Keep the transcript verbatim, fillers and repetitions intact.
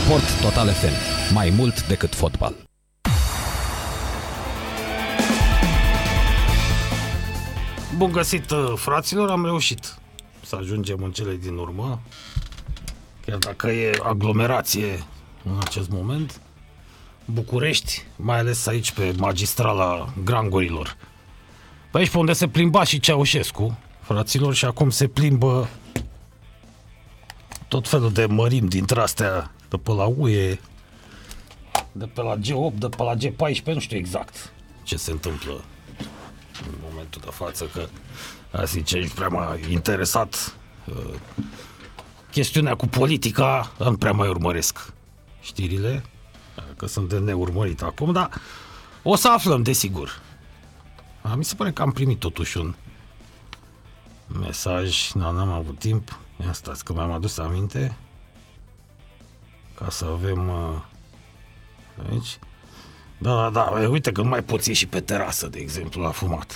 Sport Total F M. Mai mult decât fotbal. Bun găsit, fraților, am reușit să ajungem în cele din urmă, chiar dacă e aglomerație în acest moment. București, mai ales aici pe magistrala Grangorilor. Pe aici pe unde se plimba și Ceaușescu, fraților, și acum se plimbă tot felul de mărimi dintre astea, de pe la U E, de pe la G opt, de pe la G paisprezece, nu știu exact ce se întâmplă în momentul de față, că a zice, ești prea mai interesat. Uh, chestiunea cu politica nu prea mai urmăresc știrile, că sunt de neurmărit acum, dar o să aflăm, desigur. A, mi se pare că am primit totuși un mesaj, da, n-am avut timp. Ia stați că mi-am adus aminte, ca să avem uh, aici. Da, da, da, uite că nu mai poți ieși pe terasă, de exemplu, la fumat.